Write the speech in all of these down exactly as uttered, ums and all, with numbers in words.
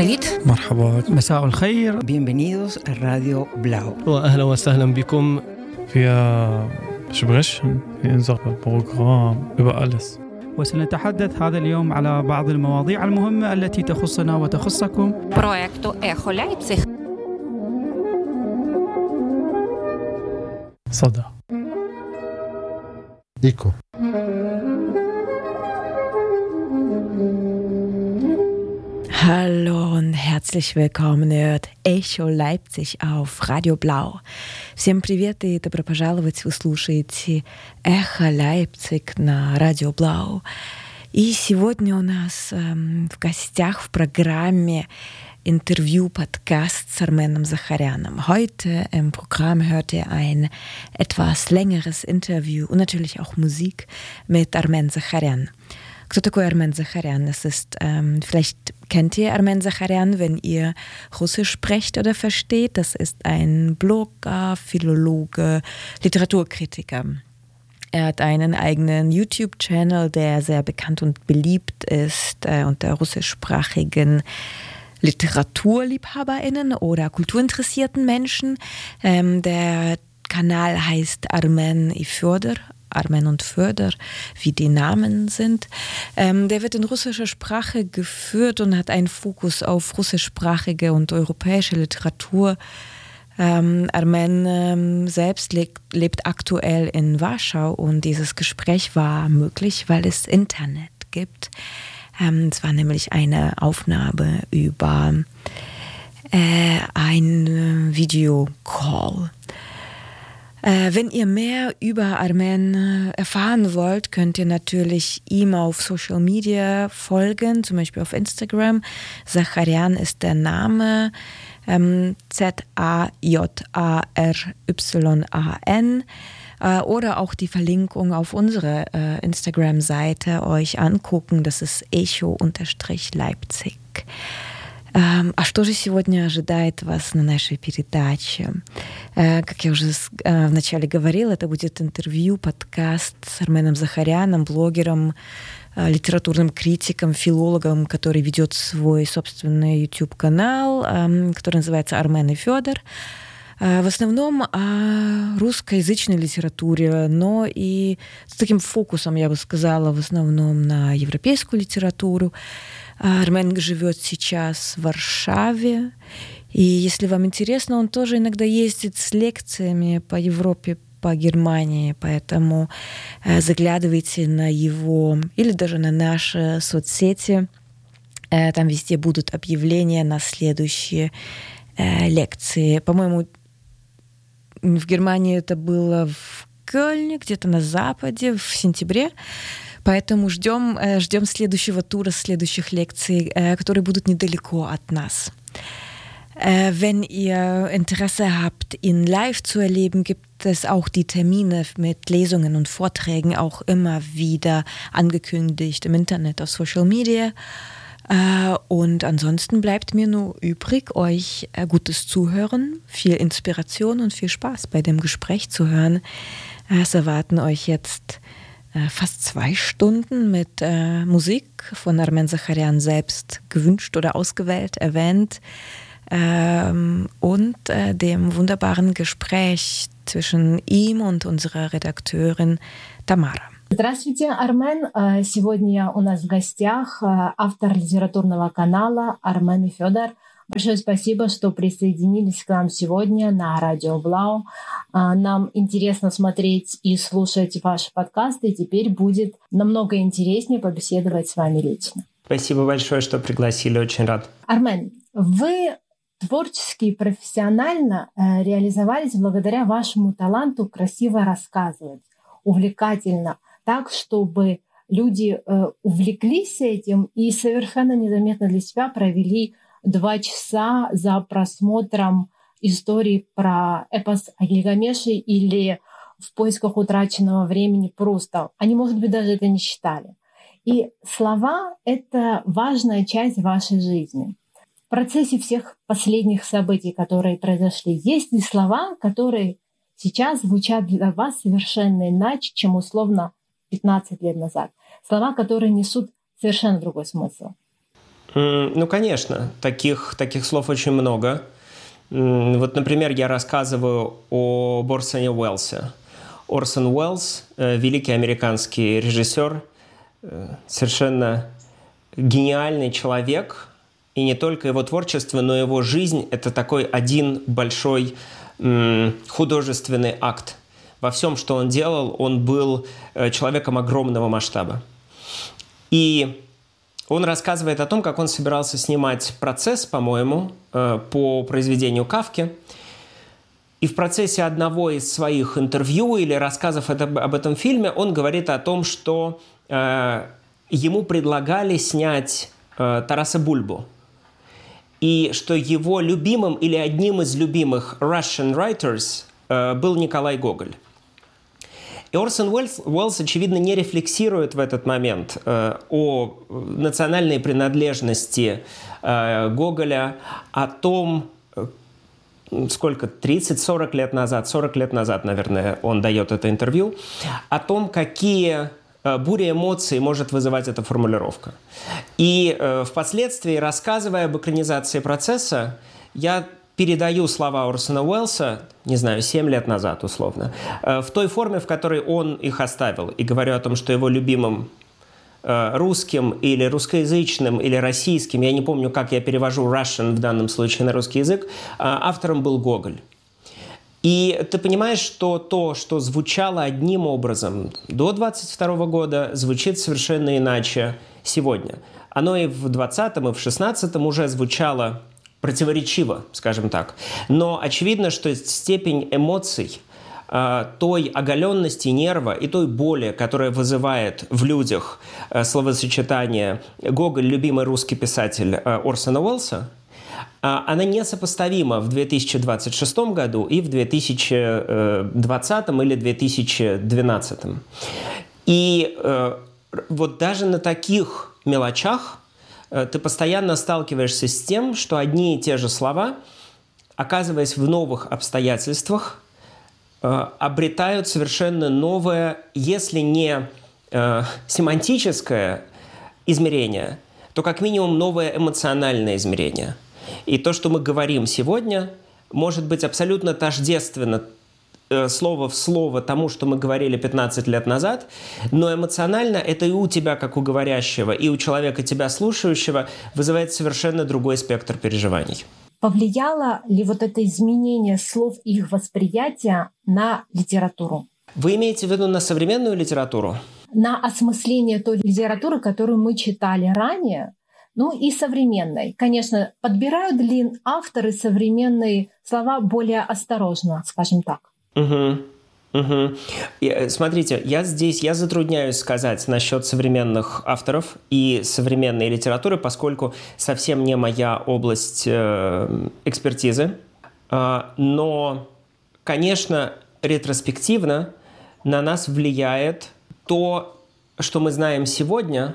Привет. مرحبا. مساء الخير. Bienvenidos a Radio Blau. وأهلا وسهلا بكم. Wir sprechen in unserem Programm über alles. وسنتحدث هذا اليوم على بعض المواضيع المهمة التي تخصنا وتخصكم. Проекту «Эхо Лейпциг». صدى. إيكو. Hallo und herzlich willkommen, hört Эхо Лейпциг auf Radio Blau. Всем привет и добро пожаловать, вы слушаете Эхо Лейпциг на Radio Blau. И сегодня у нас эм, в гостях в программе Interview-Podcast с Armen Zacharianem. Heute im Programm hört ihr ein etwas längeres Interview und natürlich auch Musik mit Armen Zacharian. Кто такой Armen Zacharian? Das ist, ähm, vielleicht kennt ihr Armen Zacharian, wenn ihr Russisch sprecht oder versteht. Das ist ein Blogger, Philologe, Literaturkritiker. Er hat einen eigenen YouTube-Channel, der sehr bekannt und beliebt ist äh, unter russischsprachigen LiteraturliebhaberInnen oder kulturinteressierten Menschen. Ähm, der Kanal heißt Armen и Фёдор, Armen und Föder, wie die Namen sind. Ähm, der wird in russischer Sprache geführt und hat einen Fokus auf russischsprachige und europäische Literatur. Ähm, Armen ähm, selbst lebt, lebt aktuell in Warschau und dieses Gespräch war möglich, weil es Internet gibt. Ähm, es war nämlich eine Aufnahme über äh, ein Videocall. Äh, wenn ihr mehr über Armen äh, erfahren wollt, könnt ihr natürlich ihm auf Social Media folgen, zum Beispiel auf Instagram. Zacharian ist der Name, ähm, Z A J A R Y A N. Äh, oder auch die Verlinkung auf unsere äh, Instagram-Seite euch angucken. Das ist Эхо-Лейпциг. Um, а что же сегодня ожидает вас на нашей передаче? Uh, как я уже uh, вначале говорила, это будет интервью, подкаст с Арменом Захаряном, блогером, uh, литературным критиком, филологом, который ведет свой собственный YouTube-канал, um, который называется «Армен и Фёдор». Uh, в основном о русскоязычной литературе, но и с таким фокусом, я бы сказала, в основном на европейскую литературу. Армен живет сейчас в Варшаве, и если вам интересно, он тоже иногда ездит с лекциями по Европе, по Германии, поэтому э, заглядывайте на его или даже на наши соцсети, э, там везде будут объявления на следующие э, лекции. По-моему, в Германии это было в Кёльне, где-то на западе, в сентябре. Поэтому ждем, ждем следующего тура, следующих лекций, которые будут недалеко от нас. Wenn ihr Interesse habt, ihn live zu erleben, gibt es auch die Termine mit Lesungen und Vorträgen auch immer wieder angekündigt im Internet, auf Social Media. Und ansonsten bleibt mir nur übrig, euch gutes Zuhören, viel Inspiration und viel Spaß bei dem Gespräch zu hören. Es erwarten euch jetzt fast zwei Stunden mit äh, Musik von Armen Zacharian selbst gewünscht oder ausgewählt, erwähnt ähm, und äh, dem wunderbaren Gespräch zwischen ihm und unserer Redakteurin Tamara. Здравствуйте, Армен. Сегодня у нас в гостях автор литературного канала Армен и Фёдор. Большое спасибо, что присоединились к нам сегодня на Радио Блау. Нам интересно смотреть и слушать ваши подкасты, и теперь будет намного интереснее побеседовать с вами лично. Спасибо большое, что пригласили, очень рад. Армен, вы творчески и профессионально реализовались благодаря вашему таланту красиво рассказывать, увлекательно, так, чтобы люди увлеклись этим и совершенно незаметно для себя провели два часа за просмотром истории про эпос о Гильгамеше или в поисках утраченного времени Пруста. Они, может быть, даже это не считали. И слова — это важная часть вашей жизни. В процессе всех последних событий, которые произошли, есть ли слова, которые сейчас звучат для вас совершенно иначе, чем условно пятнадцать лет назад? Слова, которые несут совершенно другой смысл. Ну, конечно, таких, таких слов очень много. Вот, например, я рассказываю о Орсоне Уэллсе. Орсон Уэллс, великий американский режиссер, совершенно гениальный человек. И не только его творчество, но и его жизнь – это такой один большой м, художественный акт. Во всем, что он делал, он был человеком огромного масштаба. И он рассказывает о том, как он собирался снимать «Процесс», по-моему, по произведению Кафки. И в процессе одного из своих интервью или рассказов об этом фильме он говорит о том, что э, ему предлагали снять э, Тараса Бульбу. И что его любимым или одним из любимых Russian writers э, был Николай Гоголь. И Орсон Уэллс, Уэллс, очевидно, не рефлексирует в этот момент э, о национальной принадлежности э, Гоголя, о том, э, сколько, тридцать-сорок лет назад, сорок лет назад, наверное, он дает это интервью, о том, какие э, бури эмоций может вызывать эта формулировка. И э, впоследствии, рассказывая об экранизации «Процесса», я передаю слова Орсона Уэллса, не знаю, семь лет назад условно, в той форме, в которой он их оставил. И говорю о том, что его любимым русским или русскоязычным или российским, я не помню, как я перевожу Russian в данном случае на русский язык, автором был Гоголь. И ты понимаешь, что то, что звучало одним образом до двадцать второго года, звучит совершенно иначе сегодня. Оно и в двадцатом, и в шестнадцатом уже звучало противоречиво, скажем так. Но очевидно, что степень эмоций, э, той оголенности нерва и той боли, которая вызывает в людях э, словосочетание «Гоголь – любимый русский писатель» э, Орсона Уэллса, э, она несопоставима в две тысячи двадцать шестом году и в две тысячи двадцатом или две тысячи двенадцатом. И э, вот даже на таких мелочах ты постоянно сталкиваешься с тем, что одни и те же слова, оказываясь в новых обстоятельствах, обретают совершенно новое, если не э, семантическое измерение, то как минимум новое эмоциональное измерение. И то, что мы говорим сегодня, может быть абсолютно тождественно слово в слово тому, что мы говорили пятнадцать лет назад, но эмоционально это и у тебя, как у говорящего, и у человека, тебя слушающего, вызывает совершенно другой спектр переживаний. Повлияло ли вот это изменение слов и их восприятия на литературу? Вы имеете в виду на современную литературу? На осмысление той литературы, которую мы читали ранее, ну и современной. Конечно, подбирают ли авторы современные слова более осторожно, скажем так? Угу. Угу. Смотрите, я здесь я затрудняюсь сказать насчет современных авторов и современной литературы, поскольку совсем не моя область э, экспертизы. Э, но, конечно, ретроспективно на нас влияет то, что мы знаем сегодня,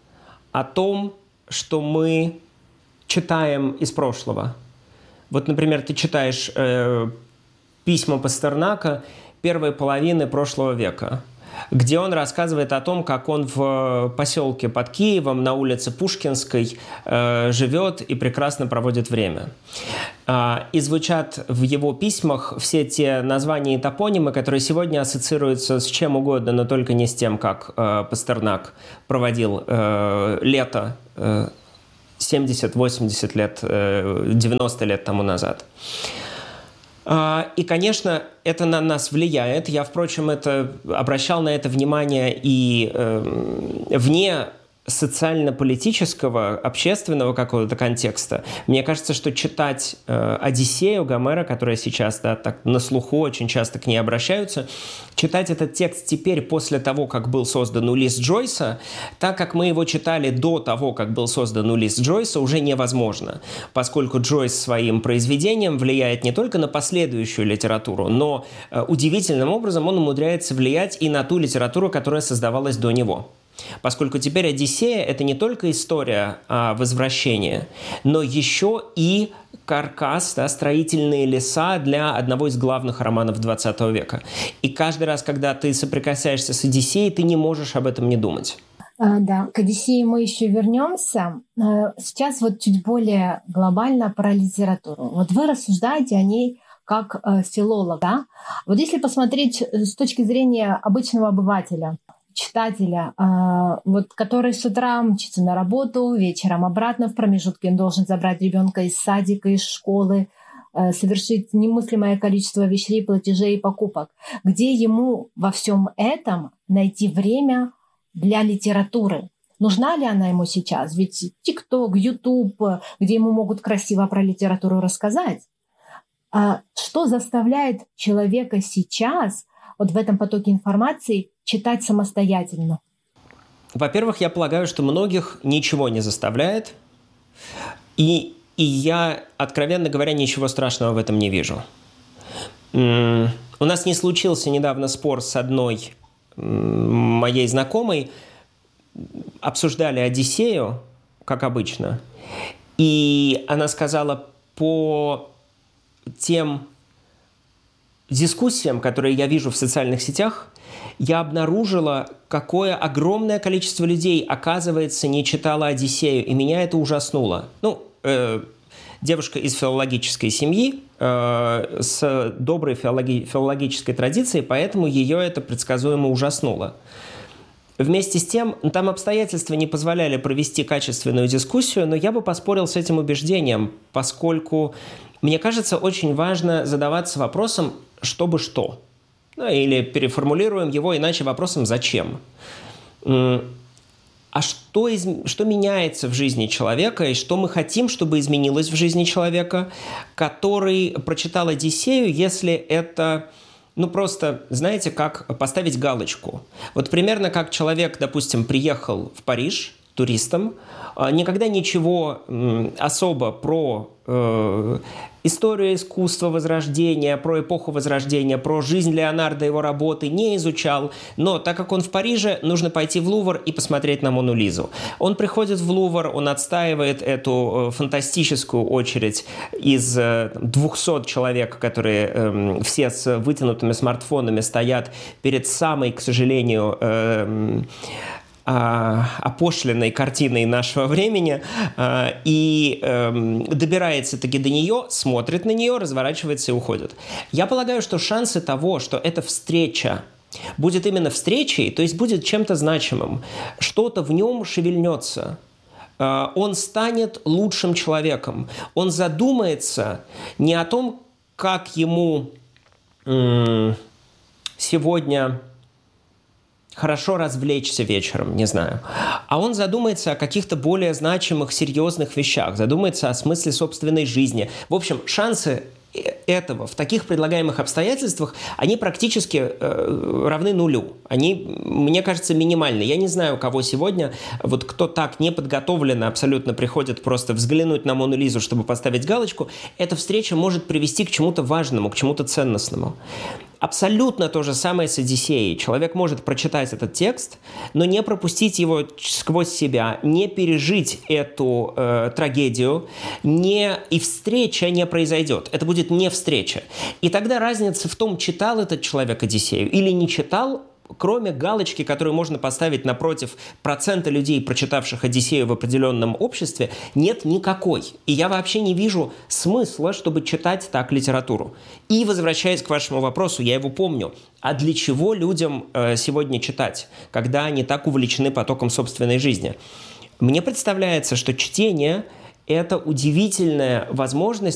о том, что мы читаем из прошлого. Вот, например, ты читаешь э, письма Пастернака первой половины прошлого века, где он рассказывает о том, как он в поселке под Киевом на улице Пушкинской э, живет и прекрасно проводит время. Э, и звучат в его письмах все те названия и топонимы, которые сегодня ассоциируются с чем угодно, но только не с тем, как э, Пастернак проводил э, лето э, семьдесят-восемьдесят лет, э, девяносто лет тому назад. И, конечно, это на нас влияет. Я, впрочем, это, обращал на это внимание и э, вне социально-политического, общественного какого-то контекста. Мне кажется, что читать э, «Одиссею» Гомера, которая сейчас да, так на слуху, очень часто к ней обращаются, читать этот текст теперь, после того, как был создан «Улисс» Джойса, так как мы его читали до того, как был создан «Улисс» Джойса, уже невозможно, поскольку Джойс своим произведением влияет не только на последующую литературу, но э, удивительным образом он умудряется влиять и на ту литературу, которая создавалась до него. Поскольку теперь «Одиссея» — это не только история а, возвращения, но еще и каркас, да, строительные леса для одного из главных романов двадцатого века. И каждый раз, когда ты соприкасаешься с «Одиссеей», ты не можешь об этом не думать. Да, к «Одиссее» мы еще вернемся. Сейчас вот чуть более глобально про литературу. Вот вы рассуждаете о ней как филолог, да? Вот если посмотреть с точки зрения обычного обывателя, читателя, вот, который с утра мчится на работу, вечером обратно, в промежутке он должен забрать ребенка из садика, из школы, совершить немыслимое количество вещей, платежей и покупок. Где ему во всем этом найти время для литературы? Нужна ли она ему сейчас? Ведь ТикТок, Ютуб, где ему могут красиво про литературу рассказать. А что заставляет человека сейчас, вот в этом потоке информации, читать самостоятельно? Во-первых, я полагаю, что многих ничего не заставляет. И И я, откровенно говоря, ничего страшного в этом не вижу. У нас не случился недавно спор с одной моей знакомой. Обсуждали «Одиссею», как обычно. И она сказала, по тем дискуссиям, которые я вижу в социальных сетях, я обнаружила, какое огромное количество людей, оказывается, не читало «Одиссею», и меня это ужаснуло. Ну, девушка из филологической семьи, э, с доброй филологи- филологической традицией, поэтому ее это предсказуемо ужаснуло. Вместе с тем, там обстоятельства не позволяли провести качественную дискуссию, но я бы поспорил с этим убеждением, поскольку, мне кажется, очень важно задаваться вопросом «чтобы что?». Ну, или переформулируем его иначе вопросом «зачем?». А что, из... что меняется в жизни человека, и что мы хотим, чтобы изменилось в жизни человека, который прочитал «Одиссею», если это, ну просто, знаете, как поставить галочку. Вот примерно как человек, допустим, приехал в Париж туристом, никогда ничего особо про э, историю искусства Возрождения, про эпоху Возрождения, про жизнь Леонардо и его работы не изучал. Но так как он в Париже, нужно пойти в Лувр и посмотреть на Мону Лизу. Он приходит в Лувр, он отстаивает эту фантастическую очередь из двухсот человек, которые э, все с вытянутыми смартфонами стоят перед самой, к сожалению, э, опошленной картиной нашего времени, и добирается таки до нее, смотрит на нее, разворачивается и уходит. Я полагаю, что шансы того, что эта встреча будет именно встречей, то есть будет чем-то значимым, что-то в нем шевельнется, он станет лучшим человеком, он задумается не о том, как ему сегодня хорошо развлечься вечером, не знаю. А он задумается о каких-то более значимых, серьезных вещах, задумается о смысле собственной жизни. В общем, шансы этого в таких предлагаемых обстоятельствах, они практически э, равны нулю. Они, мне кажется, минимальны. Я не знаю, кого сегодня, вот кто так неподготовленно абсолютно приходит просто взглянуть на Мону Лизу, чтобы поставить галочку, эта встреча может привести к чему-то важному, к чему-то ценностному. Абсолютно то же самое с «Одиссеей». Человек может прочитать этот текст, но не пропустить его сквозь себя, не пережить эту э, трагедию, не, и встреча не произойдет. Это будет не встреча. И тогда разница в том, читал этот человек «Одиссею» или не читал, кроме галочки, которую можно поставить напротив процента людей, прочитавших «Одиссею» в определенном обществе, нет никакой. И я вообще не вижу смысла, чтобы читать так литературу. И, возвращаясь к вашему вопросу, я его помню. А для чего людям э, сегодня читать, когда они так увлечены потоком собственной жизни? Мне представляется, что чтение – это удивительная возможность